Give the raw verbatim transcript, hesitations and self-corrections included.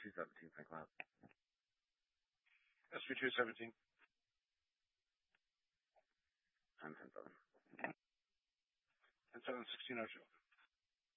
two seventeen, thank God. S V two seventeen. And ten seven. ten seven, sixteen oh two.